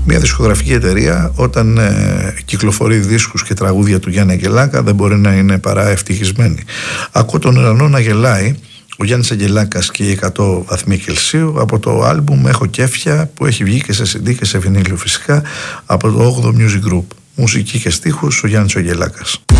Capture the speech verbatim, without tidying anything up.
Μια δισκογραφική εταιρεία όταν ε, κυκλοφορεί δίσκους και τραγούδια του Γιάννη Αγγελάκα δεν μπορεί να είναι παρά ευτυχισμένη. Ακούω τον ουρανό να γελάει, ο Γιάννης Αγγελάκας και οι εκατό βαθμοί Κελσίου, από το άλμπουμ Έχω Κέφια, που έχει βγει και σε σι ντι και σε βινίλιο φυσικά, από το όγδοο Music Group. Μουσική και στίχους ο Γιάννης Αγγελάκας.